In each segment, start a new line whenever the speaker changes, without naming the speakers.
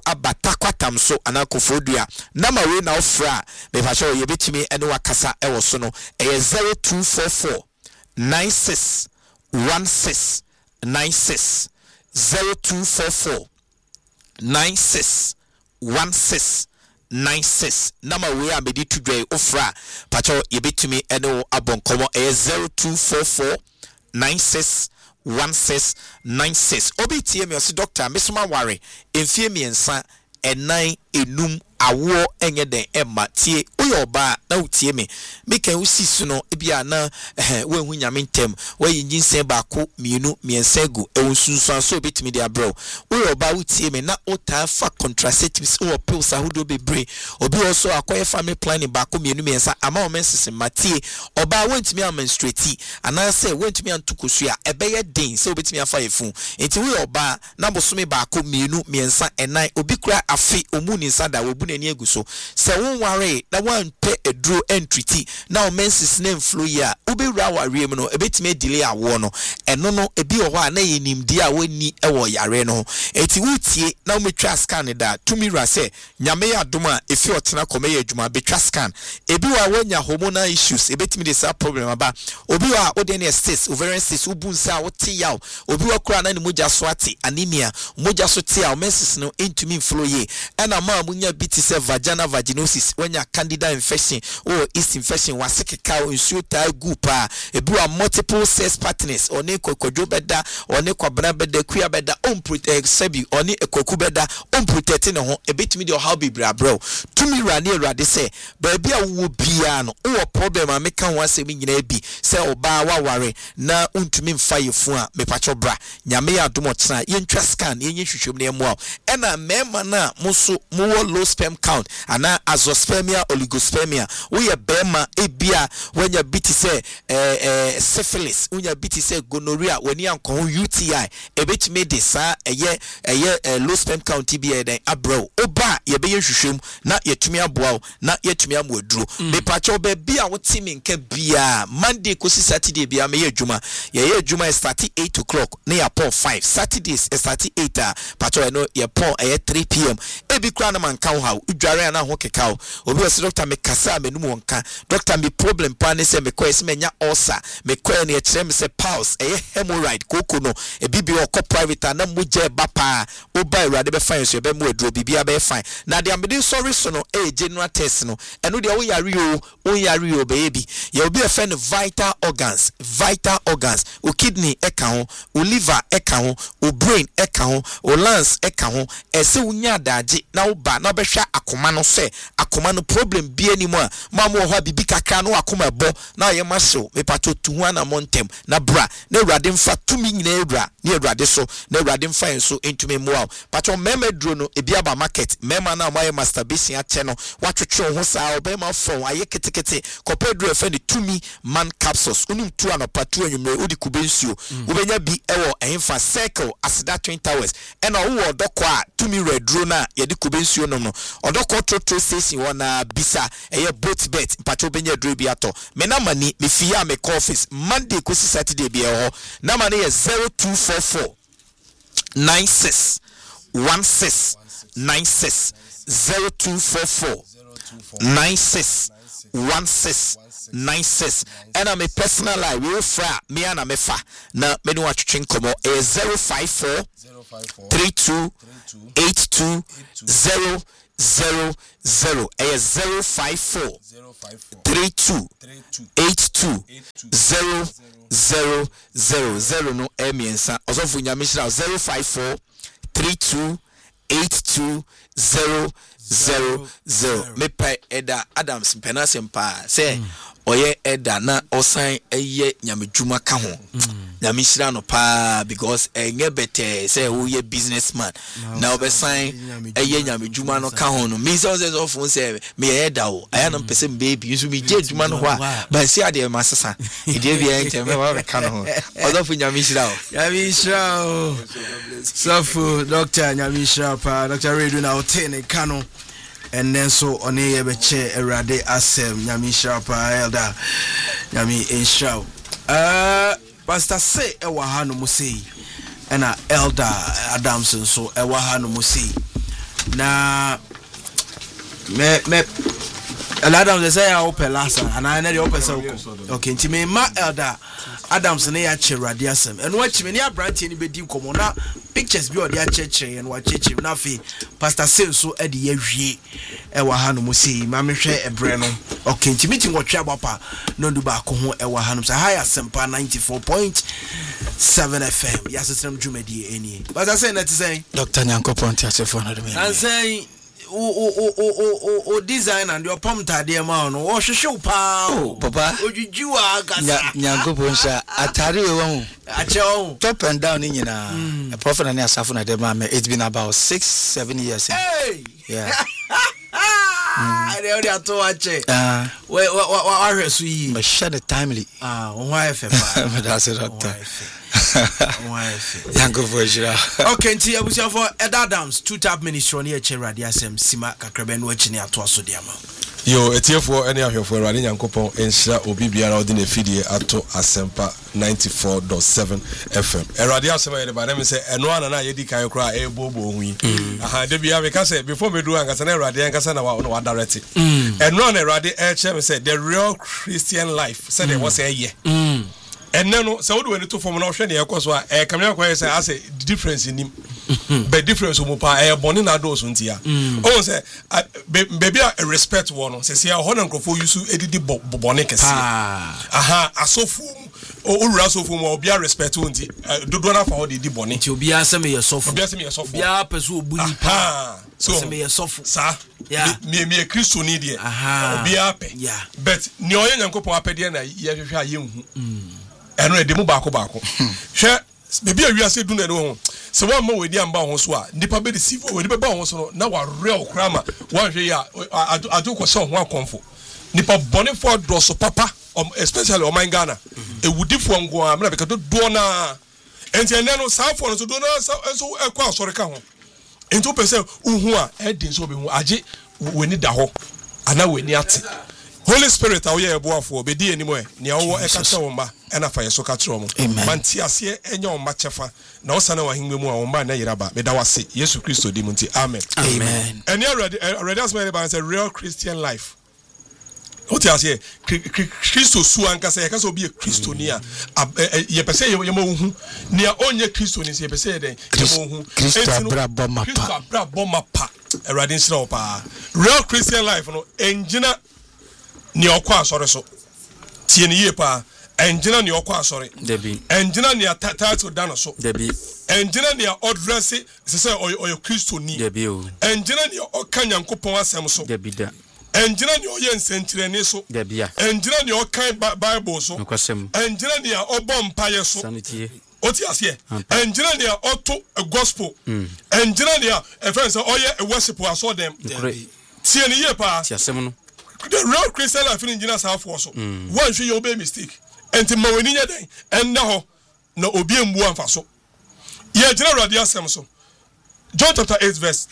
abatakwatam so anakofodua number we na ofra me pa show ye betimi ene wakasa e wo so no 0244 96 16 96 0244 96 16 96 number we are medi to dray ofra pacho ye betimi ene abonkomo 0244 96 1696 obitie me osi doctor mesoma ware enfie miensa enan enum awo enye den emma tie oyoba na utie me kan usi su no ebia na wenhu nyame ntem wayi nyinsen baako mienu miensa gu ewunsunsu so obetimi dia bro oyoba utie me na otafa contraceptives o pills ahodo bebre obi also akoye family planning baako mienu miensa ama o mensese matie oba wentimi menstruate anase wentimi antukosu a ebeye den se obetimi afa yefu enti oyoba na bosome baako mienu miensa enan obi kura afi omuni sada wobu ni egu so se won ware na wan pe edro entreaty na o menses na inflow ya ubewura ware mu no ebetime delay awo no eno no ebi wo ha na yenimdi a woni ewo yare no eti wutie na umetwa scan da tumira se nyame ya doma efi otena kome ya adwuma betwa scan ebi wa wanya hormonal issues ebetime de sa problem aba obi wa odene cyst ovarian cyst ubunsa wote yaw obi wa kura na ni moja so ate anemia moja so te a menses no entumi inflow ye ana ma munya biti se vaginosis wenya candida infection or yeast infection wasekeka nsuo tai gupa ebiwa multiple sex partners oni kokodwo beda oni kwabana beda kuya beda protect sabi oni ekoku beda protect ne ho ebetimi de how bibra bro tumi rani erade se baabi a wo bia no wo problem a meka ho asemi nyina bi se oba waware na untumi mfa yefu a mepacho bra nyame ya domo tena yentwa scan yenye hwehwem ne emu a ena mema na muso muwo low sperm count ana azoospermia oligospermia we bema ebia wenya biti se syphilis wenya biti se gonorrhea woni anko UTI ebetime de sa eye low sperm count bia den abro oba ye be hwehwem na yetumi aboa na yetumi amoduro me pacho be bia wotimi nka bia Monday kosi Saturday bia me adwuma ye adwuma start 8 o'clock na ya pour 5 Saturdays start 8 pacho no ye pour 3 pm ebi kura na manka ho udware na ho kekao obi wose doctor me kasa menum wonka doctor me problem pa ne se me kwese menya ulcer me kwa ne kire me se pulse hemorrhoid koko no ebi bi okọ private na moje bapa oba irade be fine so be mu aduro bibia be fine na de amede sorry so no general test no eno de wo yare o baby ye obi e no vital organs o kidney eka ho o liver eka ho o brain eka ho o lungs eka ho ese unya daje na wo ba na behwa akoma no se akoma no problem bi animu a mamu ho bibi kakra no akoma ebo na ye maso me pato tuhu na montem na bra na urade mfa tumi nyina ewura na urade so na urade mfa enso entumi muaw pato meme dro no ebi aba market mema na amaye masturbation ache no watwetwe ho saa obema fon aye ketekete kopedro efe ne tumi man capsules unim tu anopatu anwumre odi kubensuo ubenya bi ewo ehfa circle asida 20 hours ena wo odokọ a tumi redro na ye di kubensuo no odokọ trotro station wona bisa eye boat bet pato benya dro bi ato me na mani me fia me office Monday kosi Saturday bi ho na mani ye 0244 96 16 96 0244 96 16 96 and I'm a personal line we fra me and me fa na me no atwetwe nkomo 054 32 82 000 054 32 82 000 no emiensa osofu nyamishira 054 32 82 000 me pa eda Adams penasempa say oye eda na osan eye nyamedwuma ka ho nyamishira no pa because enye better say wo ye businessman na obesan eye nyamedwuma no ka ho no me say of say me eda o aya no pese baby so me je dwuma no ho a ba si ade masesa e de bia ente me wa ka no ho odofu nyamishira o Safu Dr. Nyamishira pa Dr. Redu na otene kano and then so on a beche erade asem Nyamishira pa elder Nyami insha pastor say ewa no musei and elder Adamson so ewa no musei
na me Adam say I open last and I know open so okay nti me ma elder Adams na ya che rade asem eno achi me ne abrante ni bedi komo na pictures bi odi a chechire en wa chechire na fi pastor Sale so e de ya hwie e wa ha no mo sei ma me hwe ebre no okay nti meeting wo twa abapa no ndu ba ko ho e wa ha no say high asempa 94.7 FM ya sesem dwumadi eni pastor Sale na ti say
Dr. Nyankopon ti asefo no de me
and say o design and your pump tade ma no o hwehwe pa
papa
ojuju agasa
Nyankopon sha atare we won
ache on
top and down nyina a prophet and asafo na de ma me it's been about 6-7 years
hey
yeah
I dey ato ache we hwesu yi
me share the timely
on wife pa
that's it doctor
wife
Nyankopon sha
okay nti abusia for Adams two tap ministry on here rade asem sima kakrebe no achi ne ato aso de ama
yo etiefo ene ahwefo rade Nyankopon enhira obi biara odi na fidie ato asempa 94.7 FM rade asem ye de ba dem say eno ana na yedi kan kra e bobo hu aha de bia we ka say before me do ankasa na rade ankasa na wa direct eno na rade e che me say the real Christian life say they was say ye and no so do we to form na hwe ne ekoso a kamya kwa say as a difference in him but difference mo pa boni na do so ntia o say baby a respect one say say ho na nkrofo yusu edidi boni kese aha asofu o ura asofu mo obi a respect wonti dodo na fa ho di boni
ti obi asem ye sofu
obi asem ye sofu
bia peso obu ni pa
so
asem ye sofu
sa me Kristo ni de obi ape but ni oye Nyankopon apede na ye hwehwe aye hu eno e demu baako hwe bebi awiase du na no se wa ma wedi amba ho so a nipa be deceive wedi be ba ho so no na wa real krama wa hwe ya adu ko so ho akonfo nipa bone for do so papa especially o man Ghana e wudi fo ngo a me be ka do na enti ene no sa fo no so do na so e kwa asore ka ho enti o pese uhu a e din so be hu age weni da ho ana weni ate Holy Spirit awo ye eboafo be di enimo e ne awo e ka che wo mba e na fa ye so ka che wo mo manti ase enya wo mba chefa na osana wa himbe mu a wo mba na yiraba be da wase Yesu Kristo di munti amen and already as my about a real Christian life what you say Kristo su anka say ka so be Kristoni a ye pese ye mo hu ne onye Kristoni se ye pese den ye mo hu
Kristo brabo
mapa already nshira pa real Christian life no engina ni okwa asore so tie ni ye pa engina ni okwa asore
debi
engina ni title dano so
debi
engina ni address se say oyo Kristo ni
debi o
engina ni oka Nyankopon asem so
debi da
engina ni oye nsenkyerene so
debi ya
engina ni oka Bible so
nkwasem
engina ni obo mpaye so
sanity
oti ase engina ni oto gospel engina ni friends oye worship aso dem tie ni ye pa
ti asem no
the real Christian life in engineers have for so one show you obey mistake enti ma wani nya den enna ho na obi embu anfa so ye general radio asem so John chapter 8 verse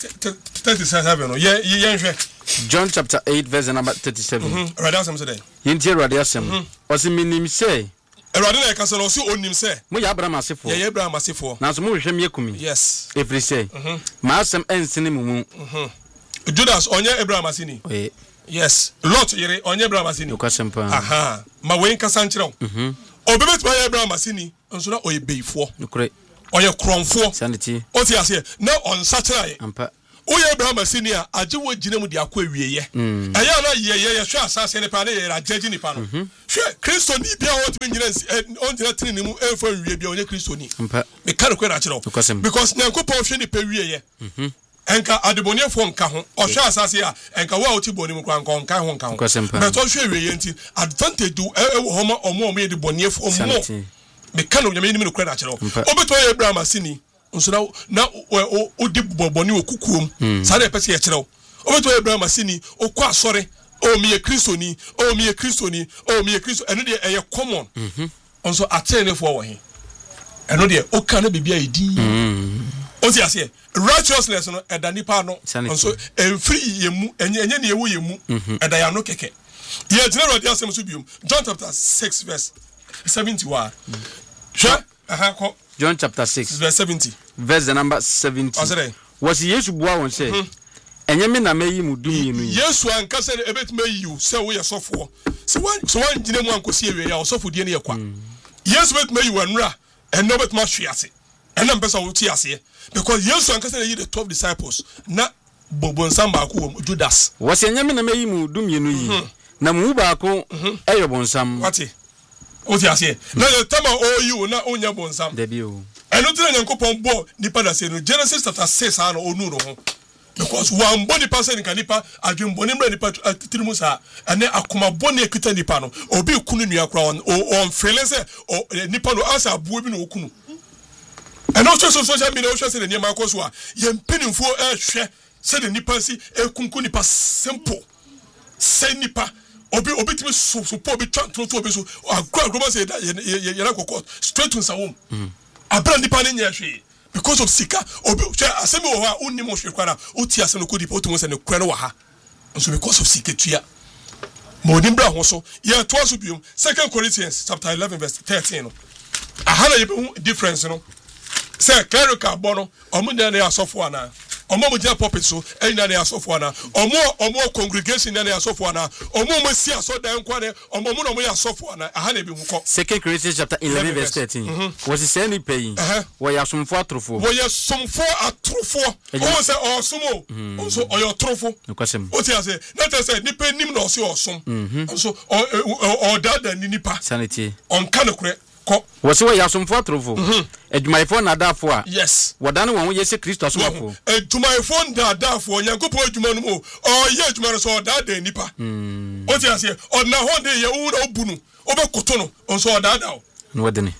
37 no ye nhwe
John chapter 8 verse number 37
radio asem so dey
yenti radio asem osi minim say
radio na ka so no si onim say
mo ya Abraham asefo
ye Abraham asefo
na so mo hwehwe me akumi
yes
every say ma asem ensene mu
Judas onye Abraham asini yes Lot yere onye Abraham asini
okasempa
aha ma wen kasa nkyerɛw obebet ma Abraham asini nso na oyebeifo
nokre
oye kronfo
sanity
oti ase na onsa kyerɛ
ampa
oye Abraham asini a age wo gina mu de akɔ awieye ɛya na ye hwɛ asase ne pa na ye agyaji ni pa no hwɛ Kristo ni bia wo timi nyina on gyina tini mu emfa wiye bia onye Kristo ni
ampa
me ka no kwɛ na kyerɛw because Nyankopɔn hwɛ ni pa wieye enka adebonefo nka ho ohwe asase a enka wa oti boni mu kwan nka ho nka ho but ohwe wiye nti advantage do ewo homa omo ye de bonefo omo me kan no nyame ni me kura na kyerɛ obeto ye Abraham asini nso na odi boni okukuom sa na pese ye kyerɛ obeto ye Abraham asini okɔ asɔre o me ye Kristoni o me ye Kristoni o me ye Kristo eno de eye common nso atenefo wo he eno de o kan na bibia edi oti ase righteousness no edani pa no so free yemu enye ne yewu yemu edaya no keke ye general dia asem so biom John chapter 6 verse 71 sure
John chapter 6
verse 70
verse the number 70 was Jesus bua won say
enye me na mayi mu dum yenu
Yesu anka se ebetime yiu se wo ye sofo se wan gine mu ankosi ewe ya sofo die ne yakwa Yesu betime yiu anura eno betime hwease ena mpesa wo ti ase because Yesu anka se yi the 12 disciples na bobonsam ba ko Judas
wo se enye me na mayi mu dum yenu yi na mu ba ko eyo bonsam
wati o ti ase na the time o you na onya bonsam
da bi o
eno tire Nyankopon bo nipa da se no Genesis chapter 6 ana onu no ho because one body person can nipa adwemboni mra nipa tirimu sa ane akoma boni ekita nipa no obi kunu nua kra on feeling say nipa no asa abuo bi no okunu and also social media also say the nipa akoso a ye mpenimfo ehwe say the nipa si ekunku nipa simple say nipa obi timi so obi twa obi so agro say that ye na kokot straight to nsawom abra nipa ne nyehwe because of sika obi asemi wo ha onni mo hwe kwara oti asem no kodi po to mo se ne kwara wo ha so because of sika tua mo nim bra ho so ye to aso biom 2 Corinthians chapter 11 verse 13 no ahana ye be difference no say clerical bono omo na ya asofo ana omo mo je pulpit so enya na ya asofo ana omo congregation na ya asofo ana omo mo si aso dan kwa ne omo mo no mo ya asofo ana ahana be nko
2 Corinthians chapter 11 verse 13 was say ni pay wo ya somfo atrofo
wo ya somfo atrofo o say osomo so oyo atrofo
nkwasem
o ti ase na te say ni pe nim na oso osom so o dada ni nipa
sanity
on kanokure
wose we yasomfo atrofo adwumayefo na adafo a
yes
wadane won ye se Kristo asomfo
adwumayefo na adafo Nyankopon adwuma no mo o ye adwuma no so dada nipa o ti ase o na ho de ye wo na obunu obekoto no so dada o
no wadene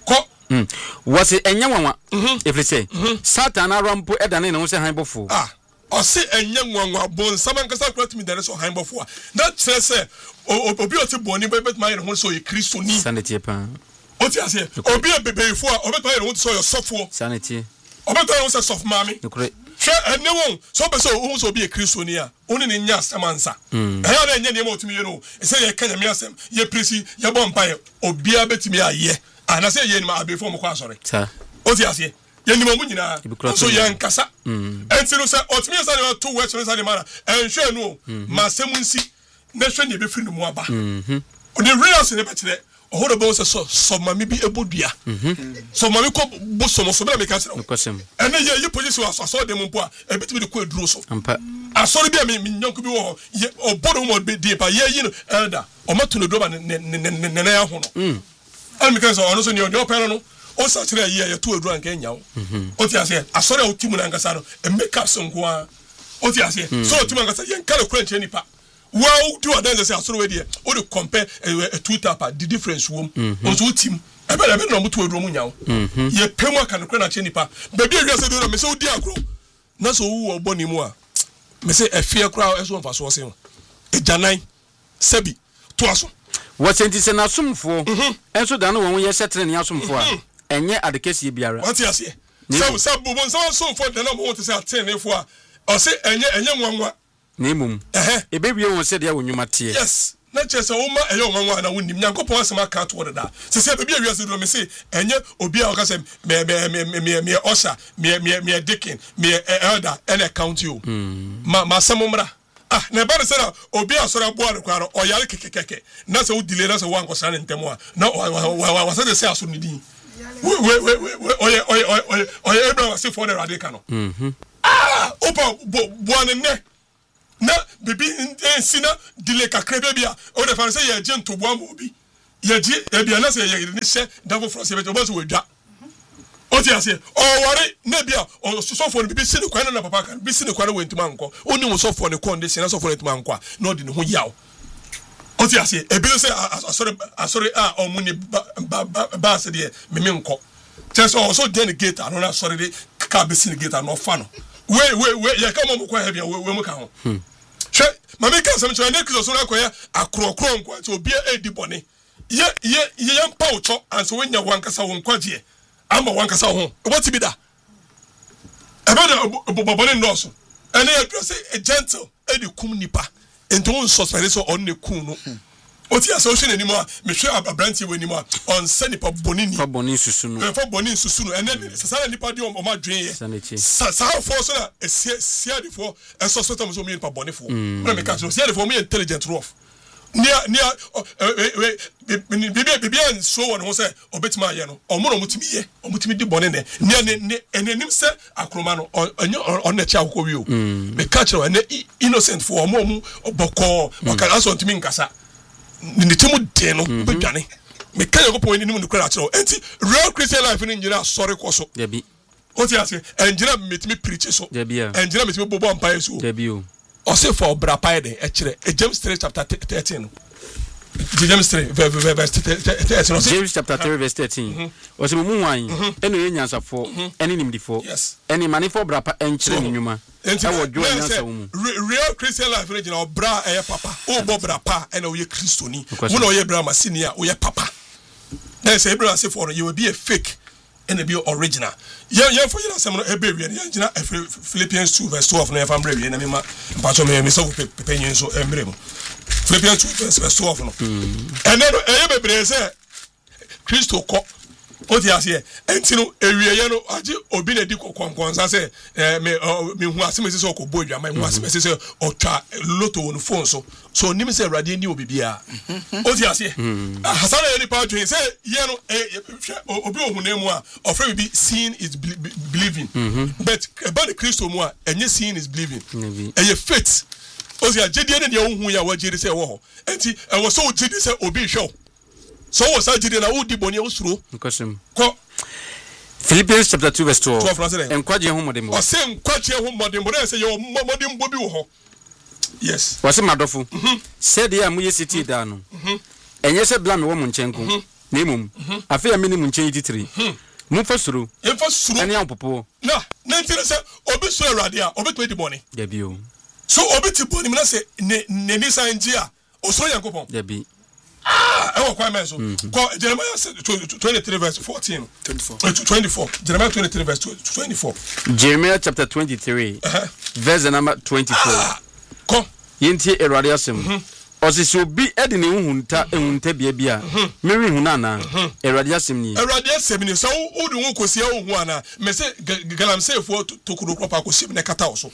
wose enya wanwa efrese Satan arampo edane na wo se hanbofo
o se enya nwanwa bon samankasa kwatimi dane so hanbofo a na kire se obi o ti boni betma ye ho so ye Kristo ni
sanity pa
Oti ase obi ebebefo a obeto ye won so your sofo
sanity
obeto ye won so sof mami
nokure
hwe ene won so be so won so obi e Kristo ni a oni ne nya samansa eya na nya ne ma otumi ye no se ye kanya mi asem ye presi ye bo mpa ye obi abetimi aye ana se ye ni ma abefo mo kwa sore
sa
oti ase ye ni mo nyina so ye nkasa enti no se otumi ye sa ne to we so sa ne mara enhwe no ma semu nsi na hwe ne be firi no mu aba oni real se ne be kire ohodo be so mami bi ebodua so mami ko bo so be na me ka sere
nkwasem
ene ye position aso de mpo a ebitimi de ko eduro so
ampa
asori bi a me nyanko bi wo ye obodo mo be di pa ye yi no elder o matu no do ba ne ya ho no an me ka so ono so ni o pe no o sa kire ye to eduro an ka nya wo o ti ase asori a o timu na nkasa no e make up so nko a o ti ase so o timu nkasa ye nkale kura nche nipa well do that say asoro we there o de compare a two tapa the difference wom so team e be no mutu eduro mu nyawo ye pemu aka no na che nipa baby ewia se do na me se odi agro na so wu oboni mu a me se efie kra eso mfa so se e janan sabi to aso
what enti se na somfo enso da no won ye setre ne asomfo a enye adekesi biara
what you say so bon so somfo da na mo want say atenefo a o se enye nwanwa
nemum ebewie won se dia wonwuma tie
yes na chese o ma eyo nwanwa na wonim Nyankopon asema ka to da se be bia wiase do me se enye obi a o ka se me osha me deacon me elder and account you ma samumra na ba se na obi asora bo ade kwaro o yare kekekeke na se o delay na se wan ko sane ntemu a na wa se de se aso ni din oye Abraham se for the radical no opa bo anene na bibi ensina dile kakre bia o de fa se ye je ntobo am obi ye je e bia na se ye ni se davo france be o so wedwa o ti ase o ware na bia o so for bibi sine kwan na papa kan bibi sine kwan we ntuma nko oni mo so for ne condition so for ntuma nko na o di ne ho yawo o ti ase e bi se asore o mu ni ba se de me nko tese o so den gate no na sorry de ka be sine gate no fa no we ye ka mo kwa hebia we mu ka ho hwe mama ka sam chwa ne Kristo so na koya akrokro nko ti obi edi bone ye mpa ucho anso wenya wankasa won kwaje ama wankasa ho what be da about bobone ndoso ene ya dress a gentle edi kum nipa ento on suspect so on ne kun no oti association anymore me hwe abrantie we anymore on send nipa bonini
for boni susu no
and then sasa nipa de o ma dwen ye sasa for so na sia de for eso so tam so me nipa boni for na me ka so sia de for me intelligent rough nia bibi an so won ho say obetima ye no omo no mutimi di boni ne nia enenim se akroma no on na cha akoko wi o me ka kire na innocent for omo oboko okara aso ntimi nkasa ni timu de no bedwane me ka yakopon ni mu nukura kire enti real Christian life ni njira sorry koso
debi
o ti ase enjira metimi preach so
debi
enjira metimi bobo ampa so
debi o
ose for brapa de kire James 3 chapter 13 James 3 verse 13
James chapter 3 verse 13 ose mu wan eno ye nyansafo eni nimdifo eni manifo brapa enkire nyuma ewo jo nyansa wo mu
real Christian life region obra papa o bo brapa ena o ye Christoni wo na o ye bra masinia o ye papa na say Abraham say for you will be a fake and be original yeah for you some no ebe wi na gina Philippians 2 verse 12 na fam bre wi na me ma pacho me so pepenyin so emre mu Philippians 2 verse 12 no and then bebre say Christo ko o ti ase enti no ewieye no age obi na di konkon say me hu asem say okobo adwama hu asem say otwa loto won phone so nim say awrade ni obibia o ti ase hasana ye ni pa twin say ye no obi ohun na mu a ofre bi seeing is believing but about the Christo mu a enye seeing is believing eye faith o ti agede ne de ohun ya wagede say wo ho enti e wo so ogede say obi hwe so was agide na udi boni usuro
nkosim
ko
Philippians chapter 2 verse 12 enkwaje ho modembo
o se enkwaje ho modembo na se yo modembo bi wo ho yes
wase madofo said ya mu yesiti da no enye se bla me wo mu nchenko na emum afa ya mini mu nchen yititiri mu fasuru ene ampopo
na ntire se obi so awrade a obi to di boni
da bio
so obi ti boni na se ne ni sanji a osoro yankopon
da bi
I quite mention. Jeremiah 23 verse 14. 24. Jeremiah 23 verse 24.
Jeremiah chapter 23 verse number 24.
Come.
Yenti erade asem. Osisi obi edi ne hunta bia bia. Meri hunana. Erade asem ni.
Erade asem ni so odi won kosia ohu ana. Me se galamsefo tokudo proper kosi ne kata oso.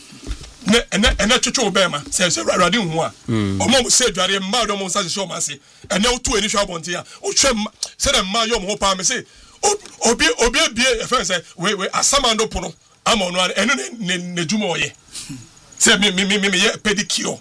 ene twetwe obema se radi hu a omo se dware mma do mo sa se o ma se ene otu eni hwa bonte a o twem se dem ma yo mo pa me se obi bie e fe se we asamando pono ama no ene ne dwuma oye se me ye pedicure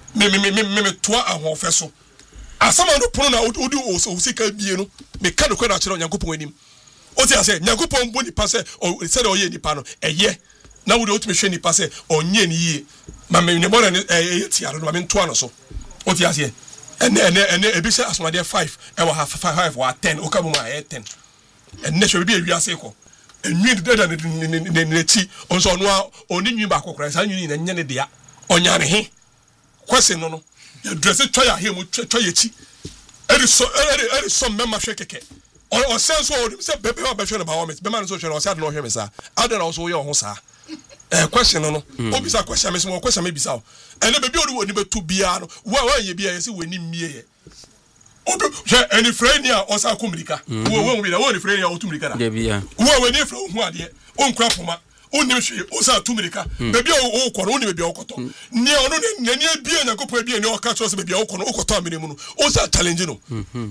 me toa ahofe so asamando pono na odi o sika bie no me ka no kwa na kire Nyankopon anim o ti ase Nyankopon bo nipa se o se de oye nipa no eye na wo de otumi hwe nipa se onye ni yie ma me ne bona tiaro ma me nto ano so o ti ase ene ebi se asomade 5 e wa 5 wa 10 o ka bo ma 10 ene hwe bi ewia se ko enwi de ne ti onso no a oni nwi ba kokora sa nwi na nye ne dia onya ne he kwese no ya dress twa ya he mu twa ye chi eri so mema hwe keke o sense o se bebe ba hwe na ba wo me be man so hwe na o se ade no hwe me sa ade na o so ye o ho sa question no obisa question me so question me bisa o ene bebi odi woni betu bia no wa ye bia ye se woni mie ye obi je eni frenia o sa komirika wo bi na wo ni frenia o tumirika da
de bia
wo we ni fra hu ade o nkra poma o nim hwe o sa tumirika bebi o kɔ no ni bebi o kɔtɔ ni ono ne ni bia Nyankopɔn bia ni o ka cho se bebi o kɔ no o kɔtɔ amene mu no o sa challenge no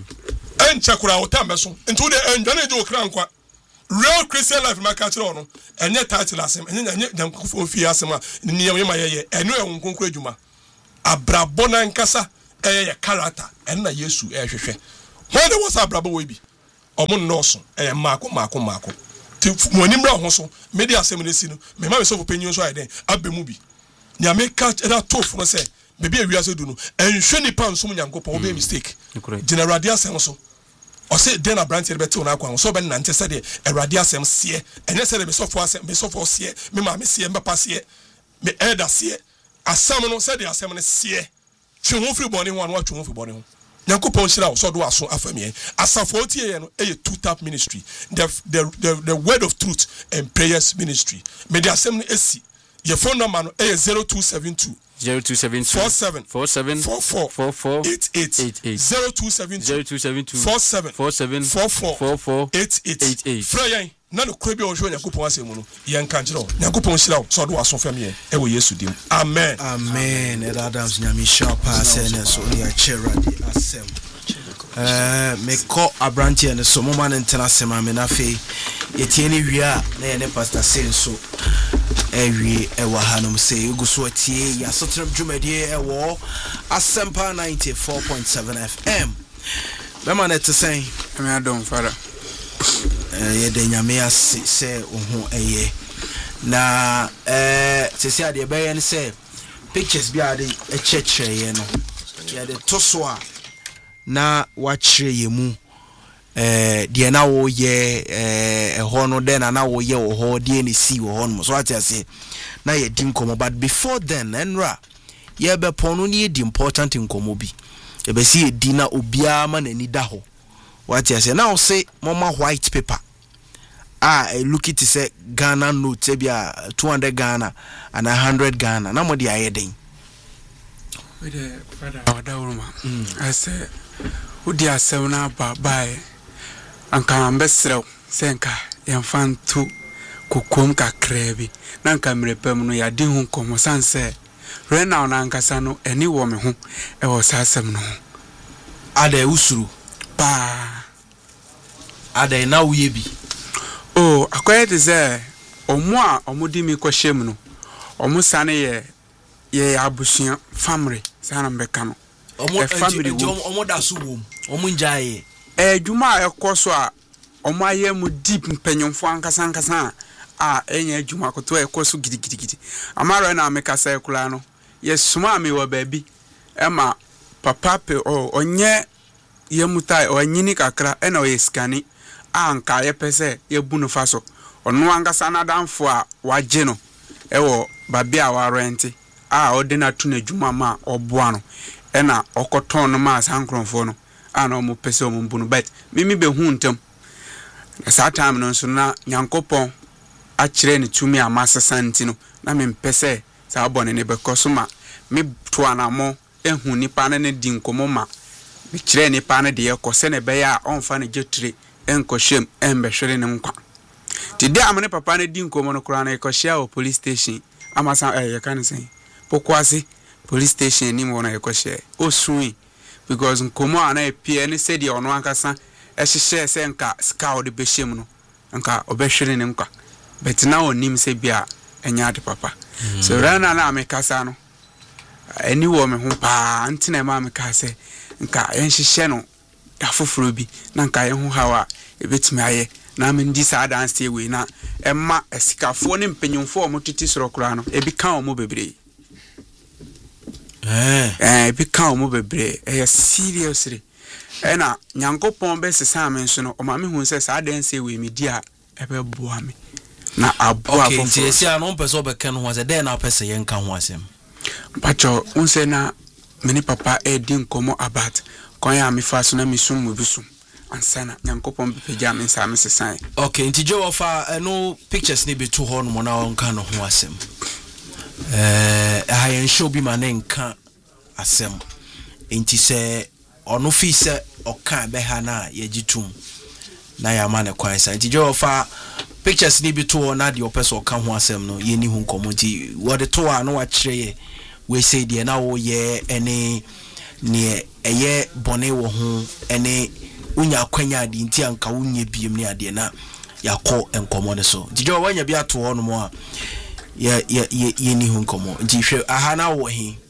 encha kura o tambe so ntu de enjane je o kra nkwa real Christian life ma ka kire ono enye title asem enye Nyankopɔn fi asem a ni ye ma ye enu e nkonkro adwuma abrabo na nkasa ye character enna Yesu hwehwe when there was abrabo we bi omo nnoso mako ti moni mra ho so me di asem ne si no me ma me so penyin so ayden abemu bi nya me ka era tof no se bebi awiase du no enhwe ni pa nsom Nyankopɔn o be mistake general dia asem so o se den abranti be te ona kwa so be nante se de awrade asem se enye se de be sofo se me ma me se mbapa se me elder se asem no se de asem ne se twe ho free bone ho an wa twe ho free bone ho Nyankopɔn shira so do aso afamie asafo tie ye no e two tap ministry the word of truth and prayers ministry me de asem no esi your phone number no e 0272
0272
47
47
44
44
88 0272
0272
47
47
44
44
88 Frère na no kura bi o hwe Yakobon asemu no ye nka nkyere o Yakobon hyira o so do aso fam ye e wo Yesu dim amen
amen Ed Adams nyame sharpa sene so ya chera di asem me ko abrantie ne so moma ne ntena sema me na fe yetie ne wia na ye ne pastor sen so ewie ewa hanom se uguso atie ya sotrem dwumadi ewo asempa 94.7 FM bema ne tsen
me adom fara
ye de nyame ase se ohu eye na sesi ade be ye ne se pictures bi ade echechre ye no ye de toso a na wachire ye mu de na wo ye ho no de na wo ye wo ho de ni si wo ho no so atiase na ye dim komo but before then enra ye be pono ni di important nkomo bi e be si edi na obia ma na ni da ho watiase na o say mama white paper look it say Ghana note be 200 Ghana and 100 Ghana na mo di ayeden
with the father wadawruma I say udi asem na babae anka ambesrew senka yemfantu kokom kakra bi na nka mrepam no yade hu komo sanse rena ona ankasa no eni wo me ho e wo sasem no
ada usuru
pa
ada na uye bi
akwete ze omo a omudi mi kwashem no omo sane ye abusuan family sana mbeka no family
omo da so wom omo njaye
adwuma ekoso a omo aye mu deep mpanyomfo ankasa enya adwuma koto ekoso gidigidi amaro na ameka sai kula no yesuma me wo baabi ema papa pe onye yemutai onyini kakra ena oyesikani anka ye pese ye bunu faso onu angasa na danfo a waje no ewo babi a wa renti odi na tu na dwuma ma oboa no ena okoton no ma sankronfo no ana omo pese omo bunu but mimi be hu ntem na sa time no so na Nyankopon a kire ni tumi amasesa nti no na me pese sa abone ne be koso ma me to anamo ehu nipa ne di nkomo ma me kire nipa ne de ye kose ne be ya onfa ne getire enkoshem embehwere ne nkwa tide amene papa ne di nkomo no kura na ekohia o police station amasa ye kan sen pokwase police station ni mo na ekohia osui because nkomo ana epie ne said ye ono ankasa ehihye se nka ska de behiem no nka obehwere ne nkwa but na onim se bia enya de papa so rana na amekasa no eni wo me ho pa ntine ma amekasa nka enhihye no afoforo bi na nka ye ho hawa ebetimi aye na mendi sa dance we na emma esikafo ne mpenyumfo omotiti soro kura no ebi kan omo bebre ebi kan omo bebre seriously na Nyankopon be sesa me nso no o ma me hu se sa dance we me dia ebe boa me na aboa
okay nti esi ano pese obeka no ho se den na pese ye nka ho asem
pacho unse na meni papa edi nkomo about konya me fa so na me sum mu bisum ansana Nyankopon be pagya me nsa me sesan
okay nti jo ofa no pictures ni be to ho no na onka no ho asem hayen show bi ma na nka asem nti se ono fi se oka be ha na ye gitum na ya ma ne kwan sa nti jo ofa pictures ni be to na de opeso oka ho asem no ye ni hu nkomo nti wo de to a no wa kire ye we say de na wo ye ene ne eye bone wo ho ene unya kwanya adi nti anka unye biem ne ade na yakọ enkomo ne so dijo wanya bi ato ho no mo a ye ni hu nkomo nti hwe aha na wo he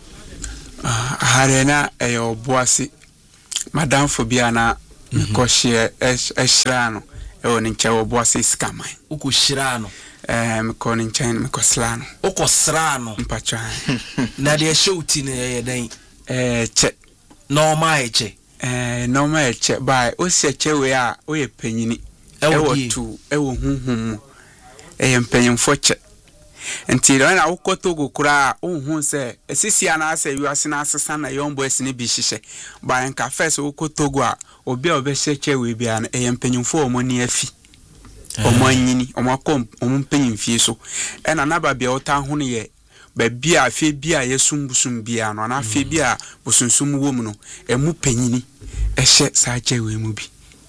harena eyo boase madam phobia na mikohye ehira no ewo ne nche wo boase skaman
uko hira no
miko ne nche miko sra no
uko sra no
mpacha
na de shouti ne ye den
che
normal eche
normal eche by o se che we a o ye panyini ewo tu ewo hunhum e mpanyimfo che enti ro na ukoto gokura ohun se esisia na ase wiase na asesa na yombo esine bi hihye ba nka first ukoto go a obi a obehye che we bia na e mpanyimfo omoni afi omanyini omakom ompanyimfie so ena na ba bia ota ho ne ye baby a fe bi a yesum busum bia no na fe bi a busunsum wo mu no emu panyini ehye saa chewe mu bi.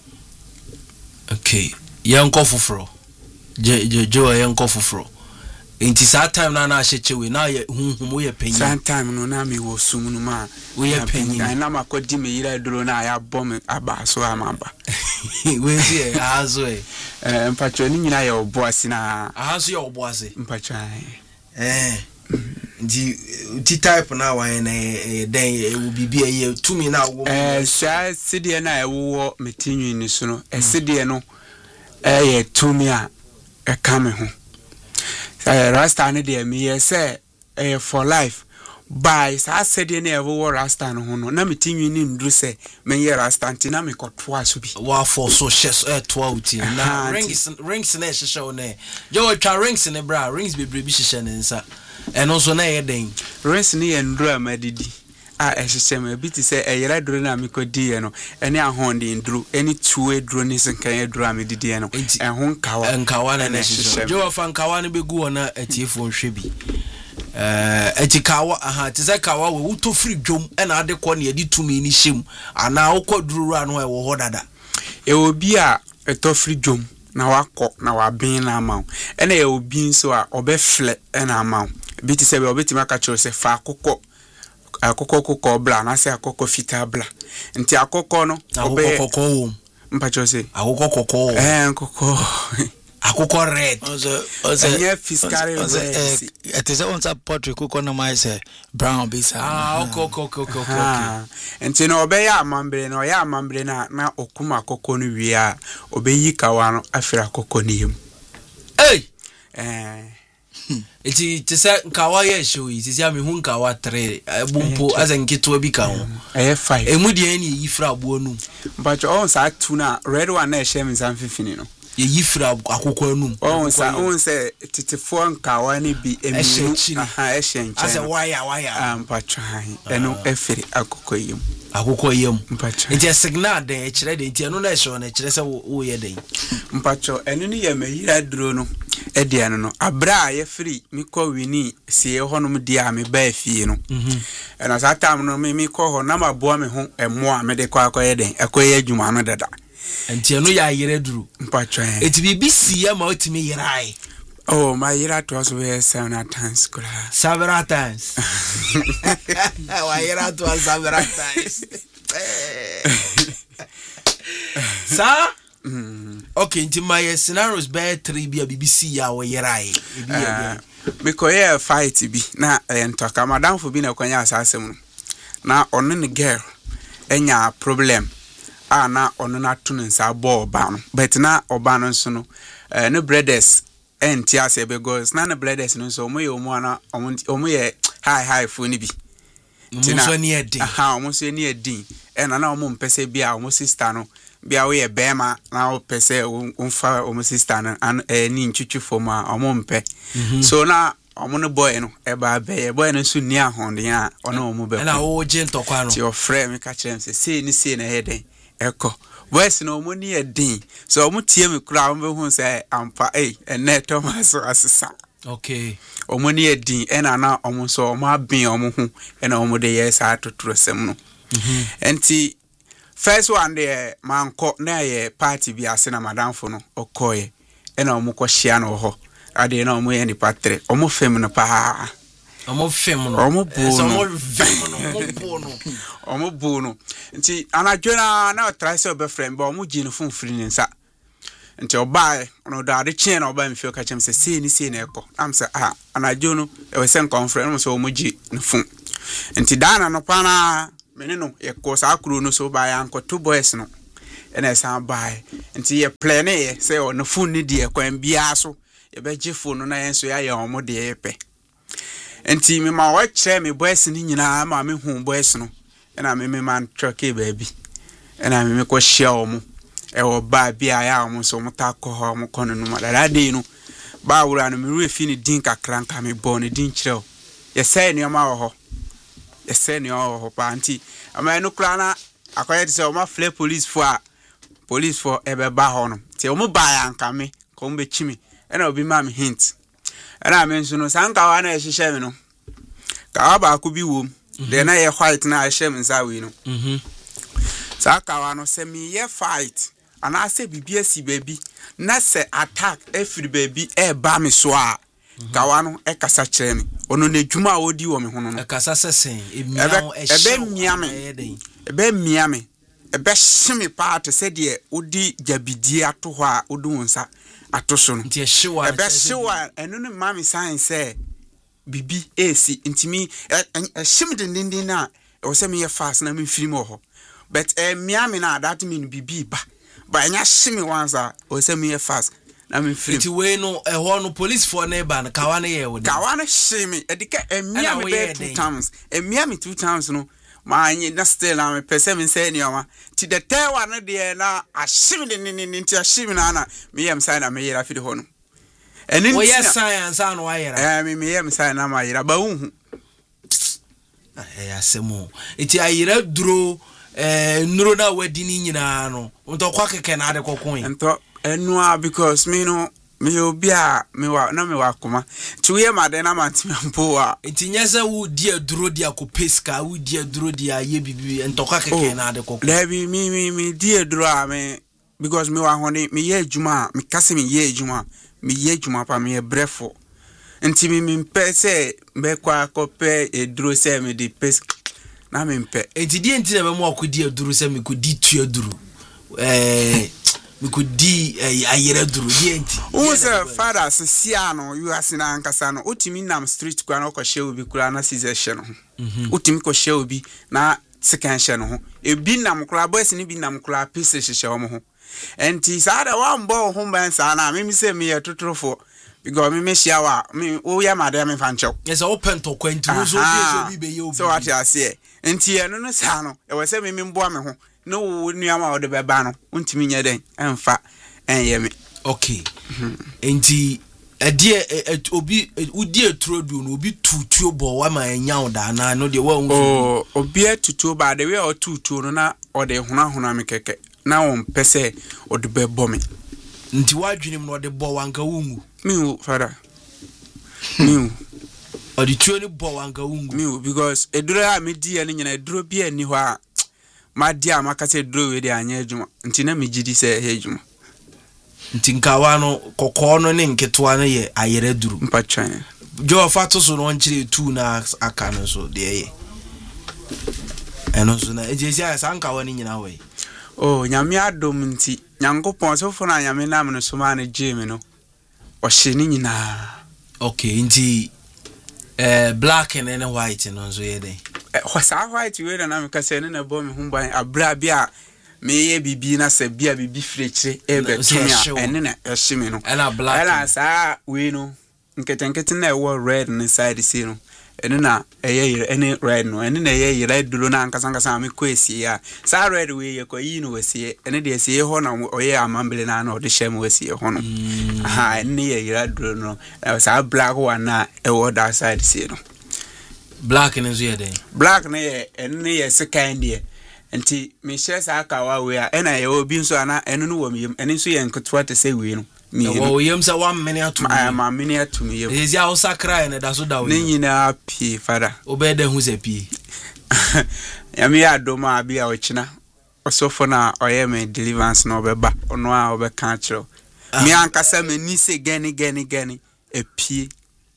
Okay, yanko fufuro jo yanko fufuro inti saa time na ahye chewe na ye hunhum ye panyin
saa time no na me wo sum no ma
we ye panyin
na makodi me yira duro na ya bom aba so amamba
we see azo
mpacho ni nyina ye oboase na
azo ye oboase
mpacho
di type na wa na den e wo bibia ye tumi na wo
sha sidie na e wo metinwi ni so no sidie no ye tumi a e kame ho rasta ne de me ye say for life by sa sidie na e wo rasta no ho no na metinwi ni ndru say men ye rasta ntina me kotoa so bi
wa for so shes toa uti na rings na hihye wo na yo twa rings ne bra rings bebre bi hihye ne nsa and also na ye den
rings ni ye ndru amadidi a ehihye me bi ti say eyira duro na me kodi ye no ene ahonde ndru ene tuwe duro ni senkan ye duro amadidi ye no ehon
nkawa na hihye jo fa nkawa ne begu ona atiefo nhwe bi etikawa aha tise kawa we wuto free dwom ena ade ko ne yedi tumi ni hyem ana okọ dururu anu e wo ho dada
e obi a eto free dwom na wakọ na wabin na amaw ena e obi nso a obefle ena amaw bi ti se be obetima ka chiro se fa akokọ bla na se akokọ fita bla nti akokọ no obe
akokọ wo
mpa chiro se
akokọ
akokọ
akokọ red
anya fiscary red
it is on top portrait kokọ na mai say brown be sa
okay nti no obe ya amambre no ya amambre na okuma akokọ no wi a obe yi kawa no afira akokọ ni yim
eti tisa nkawa ye show yi tisa me hu nkawa 3 bumpo azankito bi ka ho
5
emu de ni yifra abo nu
but on sa tuna red one na ehye minsan fifini no
ye yifra akokọ anu
on sa titifo nkawa ni bi emi ehye nchen
ase wire
mpatwan eno efiri akokọ yim
enti signal den e kire den enti eno na ehye na kire se wo ye den
mpacho eno ni ye mayira duro no edi eno no abra ye free mi ko wini sie honum dia me ba fie no eno sa tam no mi ko ho na maboa me ho emo a me de kwa akoye den akoye adwuma no dada
enti eno ya yire duro
mpacho
enti bibi sie ma otimi yirai
oh my yira to us we several times
several times why yira to us several times sa okay nti my scenarios by 3 bia BBC ya wo yirai
me ko ye fight bi na entoka madam fo bi na kwanya asasem na onu ne girl enya problem na onu na tunu nsa bo oba no but na oba no nso no no brothers enti ase be goes na brothers no so omo ye omo ana omo ye high fo ni bi
tina so ni edin
omo so ni edin na omo mpese bi a omo sister no bia we ye bema na o pese umfa omo sister no ni nchuchu fo ma omo mpe so na omo no boy no e ba be boy no so ni ahonde a ono omo be
na o je ntokwa no
ti o frame me ka chem se ni se na heden eko voice no mo ni edin so omo tie me kura omo be hu se ampa ene Thomas asesa
okay
omo ni edin na omo so omo abin omo hu na omo de yes atotoro sem no enti first one there manko na ye party bi ase na madam fo no okoye na omo ko hia no ho ade na omo ye ni patre omo fem no pa
omo fem no
omo bu
no
omo bu no nti anadwena na try say obe friend ba omo gi no fun free nsa nti obae no da de chen na oba mfio ka chem se sei na eko am se anadwo no e we sen conference mo so omo gi no fun nti dana no pa na meneno ye ko sa akuru no so ba ya nko two boys no ena san bai nti ye plan ye say o no phone ni die kwan bia so ye be gi phone no na yen so ya ye omo de ye pe nti me ma wa che me boys ni nyina ma me hu boys no ena me man choke baby ena me ko share omo e wo ba bia ya omo so mo ta ko ho mo kono no ma da de no ba wura no me ru efi ni din kakra nka me bo ni din kireo ye say ni ma wo ho eseni o panti ama enu kra na akoye ti se o ma fle police for ebe ba ho no ti o mu ba ya nka me ko mbe chimi ena obi ma me hint ena me nso no sanka wa na ehihye me no Kawa ba ku bi wom. De na ye white na ahyem nsa we no. Sa kawa no se me ye fight. Ana se bibia si baby. Na se attack every baby e ba me so a. Kawa no e kasa kire me. Ono na dwuma a odi wo me ho no.
E kasa sesen.
Ebe miame. Ebe shimi part se de odi jabidi ato ho a odi wonsa ato so no.
Nti ehyewa.
Ebe hyewa eno no mami sign say bibi esi ntimi shimi dindin na o se me ye fast na me firi mo ho. But miame na that mean bibi ba. But enya shimi wansa o se me ye fast. Na me firi.
Nti we no ho no police for na ba na kawa na ye wo de.
Kawa na shimi edika miame be 2 times. Miame 2 times no. Ma anyi na still am pese me say ni oma ti the third one de na ashimi ni ti ashimi na me yam sign na me yera fi de ho no eni
wo yes science an wa yera
me yam sign na ma yera ba unhu
asemo eti ayera duro nuro na wadi ni nyina no nto kwa keke na ade kokon
nto enua because me no me obi a me wa kuma tuye made na mantime mpo a
enti nyese wo di aduro di akopeska wo di aduro di aye bibi entoka keke na ade kokko
lebi me di aduro a me because me wa hone me ye adwuma me kase me ye adwuma pa me brefo enti me pese be kwa kope eduro se me di pes na me mpe
enti di enti na be mo akodi aduro se me kodi tu aduro we could di ayera duru di enti
uze father sia no you asina ankasa no utimi nam street kwa na ko hye obi kura na season hye no utimi ko hye obi na second hye no ebi nam kura boys ni bi nam kura piece hye ho ho enti sada wa mbo ho ban sa na me se me ye totrofo because me hia wa me o ya made me fancho
yes open to kwenti wo so bi be ye obi
so what I say enti eno no sa no e we se me mbo me ho no nuama o de beba no untimi nya den emfa enye me
okay enti edie obi udi etrodu no obi tutuo bo wa ma enya oda na no de wa
obi etutuo ba de we o tutuo no na o de hona me keke na on pese o de bebo me
nti wadwenem no de bo wanka wungu
mi fara mi
o de tuo ni bo wanka wungu
mi because eduro a me di ene nyina eduro bi ani ho a ma dia makase duro we de anya adwuma nti na me gidi se he adwuma
nti nkawa no kokko no ne nketoa no ye ayere duru
mpatwan
jo fato so no nchire tu na aka no so de ye eno so na ejesi asa nkawa ni nyina we
nyame adom nti nyankopon so fo na nyame nam no so ma na jeme no o hye ni nyina
okay nti black and white no so ye de
Wasa white we na me kase ne na bo me humban abra bia me ye bibi na se bia bibi frechire ebe tumia ene na ehime no
ela black
ela sa we no nketenkete na ewo red ne side see no ene na eye ene red no ene na eye red duro na nkasa me kwesi ya sa red we ye ko yi no wasi ene de se ye ho na oye amambele na na ode hyem wasi ye ho no aha ene ye red duro no sa black one na ewo that side see no
black and zo dey
black na ye second year enti me share sa aka wa we a na ye obi nso ana eno no wo miyem eni nso ye nkotwa te se we no
me wo yem sa 1 minute
ma minute to me
ye ezi a usakra na da so da we
ni nyina pie fada
obede hu se pie
ya me adoma bia o china osofo na oye me deliverance no beba ono a obeka chiro me ankasa me ni se gani epie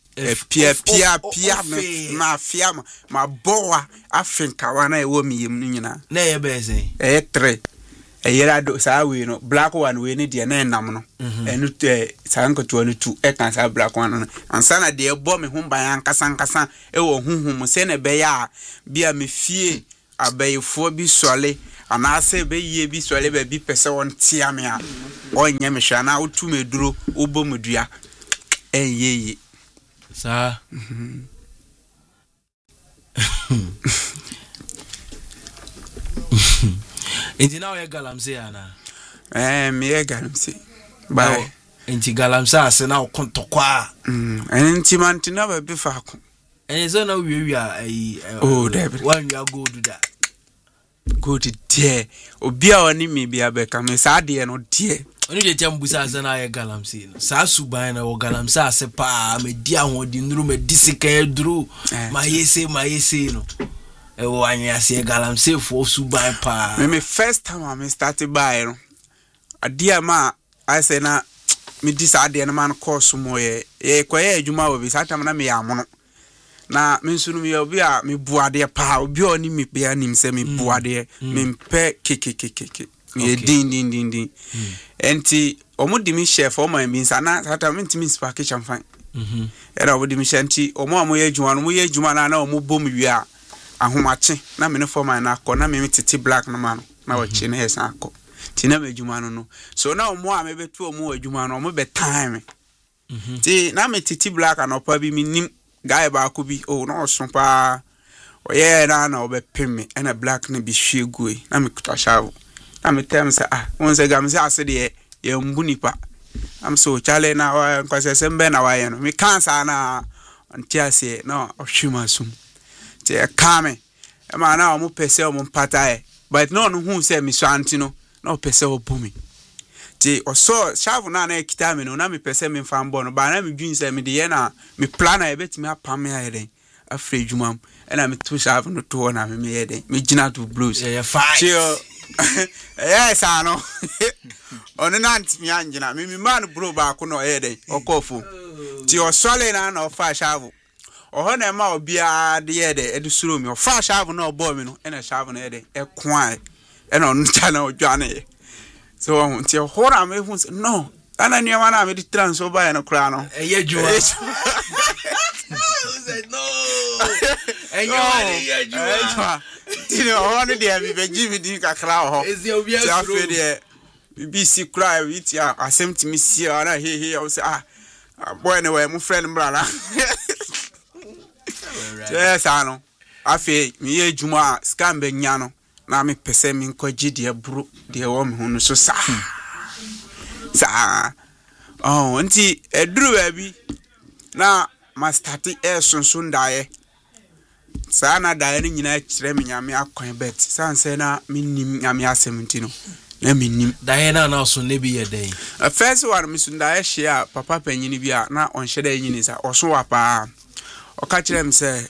pia ma fiama ma boa Africa wana e wo miyem no nyina
na ye be say
3 yera do sa we no black one we ni de na enam no enu sa nkoto no 2 e kan sa black one no ansa na de e bo me ho ban ankasa e wo huhum se na be ya bia me fie abayefo bi sole ana se be yie bi sole be bi pese won tia me a onye me hwa na otu meduro obo medua enye
sa enti na we galamse ana
me ye galamse ba
enti galamse ase na okontokwa
enti mantina ba bi fa ko
enzo na wiewia ai
David
one we go do that
go to there obi a oni me bia be ka me sa de no die
Oni de tia mbusa ase na ye galamsey no. Sa suban na wo galamsey ase pa me di ahodi nduru me disika duru. Ma yese no. E wo anyase galamsey fo suban pa.
Me first time I started by no. Adia ma I say na me disade na man course mo ye kwaye adwuma wo bi satam na me ya mono na me nsunu me obi a me buade pa obi oni me be anim se me buade me mpe kekekeke me din enti omo di mi chef o man bi sana satam me ntimi spark chamfan era omo di mi shanti omo amoye adwuma no mo ye adwuma na omo bom wi a ahomache na me ne forman na akọ na me tete black na ma no na wo chi na hesa akọ tina me adwuma no so na omo a me betu omo adwuma no omo be time ti na me titi black anopa bi minim guy ba ko bi oh no so pa oye na obe pemme na black na bi hwegui na me kuta shawo na me tem say won say gam say ase de ye mbu nipa am so chale na wa kwase sembe na wa ye no me cancer na anti ase no ohwima sum ti e kame e ma na omo pese omo pata e but no hu say me so anti no na pese obumi ti oso shavu na ekita me no na me pese me fambo no ba na me dwin say me de ye na me plan e betimi apam ya ye den afre dwumam e na me to shavu no to na me ye den me gina to blues
yeah fine
ti yes ano ono na ntimi angina me man bro ba ko no ye den okofu ti osole na ofa shavu oho na ma obia de ye de edusuro mi ofa shavu na obo mi no e na shavu na ye de e kwan e na onu chana odwane so unti hora me hu no ana ni ama na me di transfer ba no kra no
eye juwa no eye juwa
ti no ono de mi be give di kakra ho
ezi obi asuro
ti afede BBC cry with ya asem ti mi si ana he o say boy no we mu friend mbrala yes ano afi mi ye juma scam be nya no na me pese mi nkwaji de buru de wo me hunu so sa nti eduru abi na ma start sunsun dae sa na dae ni nyina kire me nyame akwan bet sanse na minnim nyame asem no na minnim
dae na so ne bi ye den
first one mi sun dae hia papa panyini bi a na on hye nyini sa oso wa pa o ka kire me se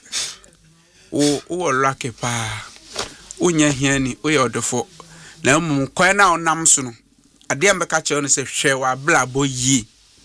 o lucky pa unya hiani oyodofo na mum kwan na onam so no ade mbeka che no se hwe wa blabo yi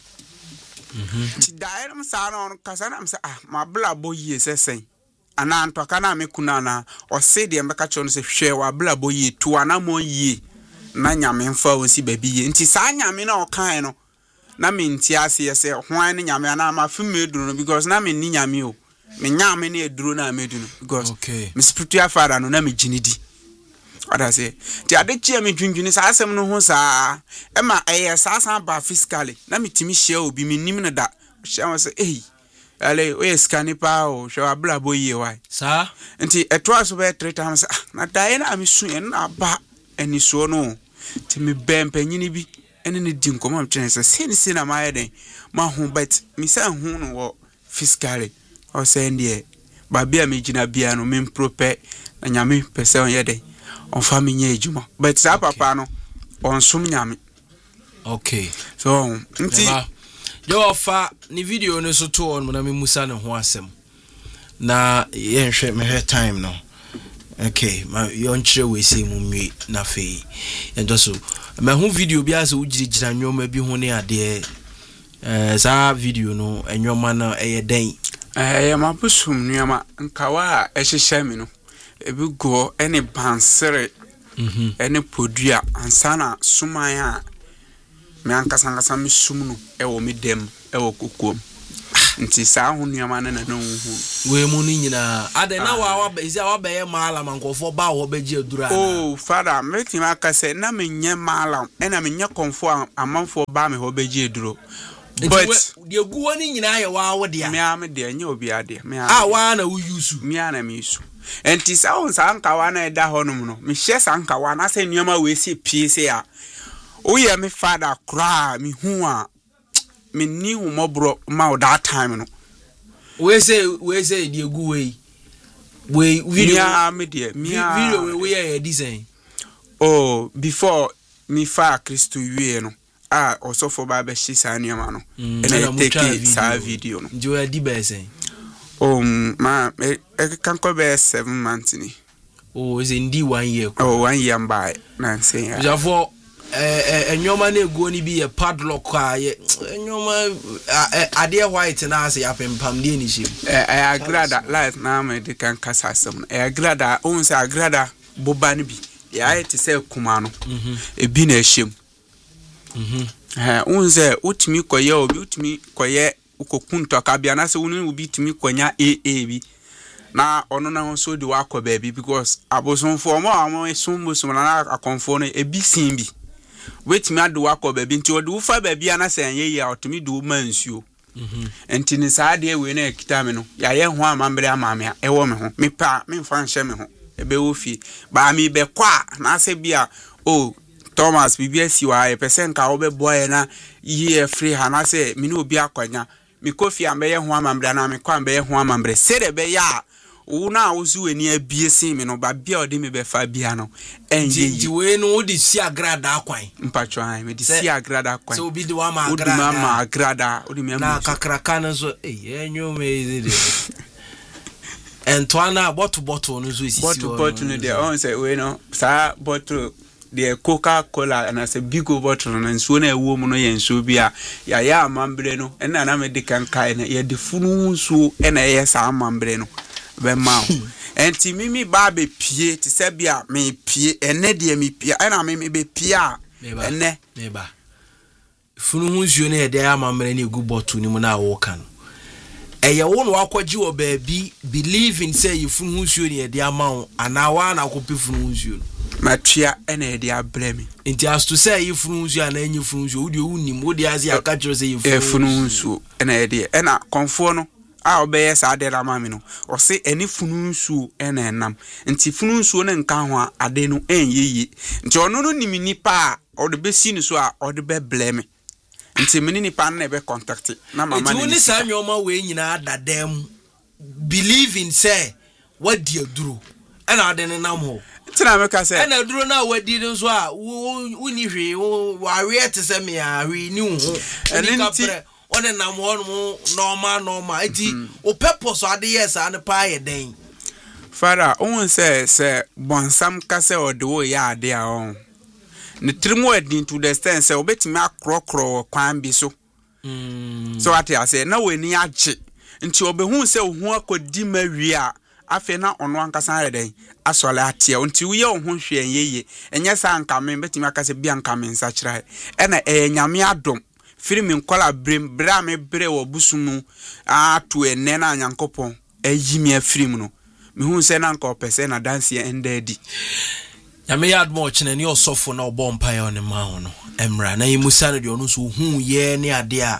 ti dae nam sa na on kasa na mse ma blabo yi sesen ana antoka na me kuna na o se de mbeka che no se hwe wa blabo yi to ana mo yi na nyame mfa wonsi babi yi nti sa nyame na o kan no na me nti ase se hwan ne nyame na ma fume duro no because na me ni nyame o me nyame na eduro na medu no because me spiritual father no na me ginidi ada say ti ade chia me dwundwuni sa asem no ho sa e ma eye sa san ba physically na me timi hia obi me nim no da hia wa say ale we scan pa o hwa abla boye why
sa
nti eto aso be 3 times na dai na me su en na ba eni so no ti me bempanyini bi ene ne di nkomo am tren say sen na ma yeden ma hu bet me say hu no wo physically o say ndie ba bia me gina bia no me mprope na nyame pese on yede on family ejuma but sa papa no on sum nyame
okay
so nti
yo fa ni video no so to on na me musa ne ho asem na ye nhwe me time no okay ma yo nchire we say mu mi na fe endo so me ho video bi ase ugirigira nwoma bi ho ne ade sa video no enwoma na eye den
ma busum nuama nkawa ehihye mi no ebi go ene bansere ene podua ansana suman a me ankasa me sum no ewo me dem ewo kokom nti sa ho nuama na hu
we mu ni nyina ade na wa bezi a wa be ye mala mankofo ba wo beji adura
oh father meti ma kase na me nye mala ena me nye konfo amanfo ba me ho beji aduro but
de guwo ni nyina ye wa wo dia
me am de nya obi ade me
wa na wo yusu
me ana me yusu enti sa on sa anka wa na eda honum no me hye sa anka wa na se nuama we si pie se a o ye me father kra me hu a me ni hu mobro ma that time no
we say de guwo we video
me de
video we ye design
oh before me fa Christo wie no also for Baba Shisaniamano. And I take sa video.
Do you di bese?
Ma I can cover 7 months.
Oh, is indeed 1 year.
Oh, 1 year by Nancy.
Therefore, and your money going to be a padlock. And your idea white and I say up in Pamdini.
I agree that life now, my can cast some. I agree that owns a grada Bobanibi. I to say Kumano. A bin a shim. Unze utmi koye obi utmi koye ukokunto akabiana se unu ubi timi konya AAB na ono na nso de wakọ baby because aboson for mo amo esumbusu na akonfo no ebi simbi wetimi ade wakọ baby nti ode ufa baby ana se enye ya otimi de mansuo enti ni saade we na ekita me no ya ye ho amambre amame a ewo me ho me pa me mfa nhye me ho ebe wo fi ba mi be kwa na se bia Thomas BBS wa a percent ka obe boy na ye free hana say me no obi akwanya me kofi ambeye ho amambre na me kwa ambeye ho amambre se de be ya wo na wozu ani abie me no ba bia odi me be fa bia no enye
we no odi si agrada akwan
mpacho an me di si agrada akwan
so obi di wa ma
agrada odi ma agrada odi me
na kakraka na so enyo me de Antoine bottle no so isi
bottle no there on say we no sa bottle the Coca-Cola and as a big bottle and so na woman no yen so bia ya amambre no na na me de kan kai na ye de funu so na ye sa amambre no be ma enti mimi ba be pie ti se bia me pie ene de me pie na me be pie ene
me ba funu nsuo na ye de amambre na egu bottle ni mu na wo kan eye wo no akwaji wo baabi believe in say you funu nsuo ni ye de amawo ana wa na akopi funu nsuo
Matia ene dia blame
nti as to say you frunzu ana enyi frunzu wo de unim wo de azi aka kire say you
frunzu ene dia ena konfo no a obeye sa de ramame no o se eni frunzu ene nam nti frunzu ne nka ho ade no enyeyi nti ono no nimi nipa o de besi ni so a o de be blame nti mini nipa na be contact na mama ni
nti sa nyoma we nyina adadam believe in say what dia duro ena ade ne nam ho
tina me ka say
ena duro na wadi nso a woni hwe wa we te se me a hwe ni hu eni ka one nam ho no normal eti o purpose ade yes an pa ye den
fara on say bonsam ka say o de wo ya ade a on ne trimu adin to the stand say obetimi akrokro kwan bi so so ate ase na we ni agye nti obehu say ohu akodi mawi a afe na ono ankasa reden asole atia nti uye ohun hwe enye enye sa anka me betimi akase bia anka me nsa kira ena nyame adom firimi nkola bra me bre wo busumu atu ene na anyankopon ayimi afirim no me hu se na anka opese na dance endedi
nyame yad mo chene ni osofo na obo mpae on ma ho no emra na yimusa no de ono so hu ye ne ade a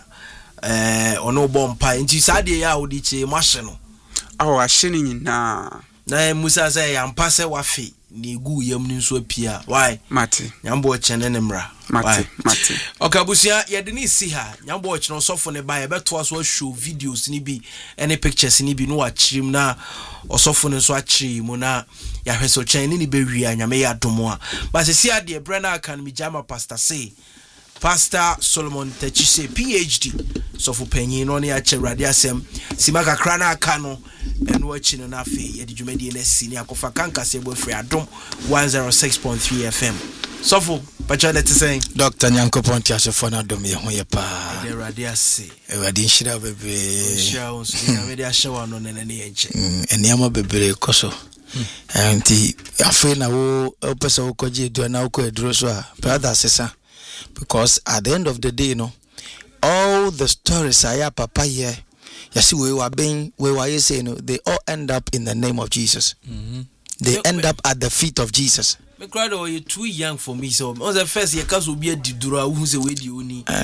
ono obo mpae nti sa de ya odi che mahye no
awo ahini nyina
na musa say yampa se wafi ni gu yam ni so pia why
mate
nyambo chene ne mra
mate
okabusia ye de ni si ha nyambo chene osofo ne ba ye beto aso show videos ni bi any pictures ni bi no wa chirim na osofo ne so achiri mu na ya hweso chene ni be wi anyame ya domo a ba se si ade brana kan mi jama pastor say Pastor Solomon Techise PhD so for penyin no ne a cherade asem simaka krana aka no eno achi no na fe ye de dwumadi na sini akofa kanka se bo free adom 106.3 FM so for pacha let say
Dr. Nyankopon Tiasefo na dom ye ho ye pa
de rade ase
e wadi nshira bebe
nshira on so na me de ahyewa no ne ne enche
eniama bebere koso anti afi na wo pesa wo koje do na wo ko edro so a brother sesa. Because at the end of the day, you know, all the stories I papa here, you see we were saying, they all end up in the name of Jesus. They end up at the feet of Jesus.
Me cried, oh, you're too young for me. So, on the first year, because we be a didura who's a way you need.